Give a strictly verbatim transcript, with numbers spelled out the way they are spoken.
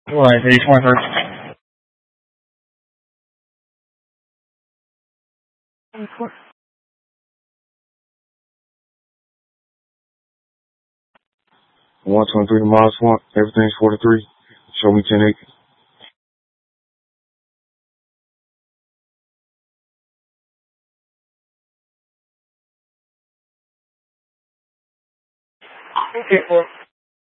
Alright, page twenty-three. one twenty-three Mile Swamp, everything's forty-three. Show me ten acres. Okay, well,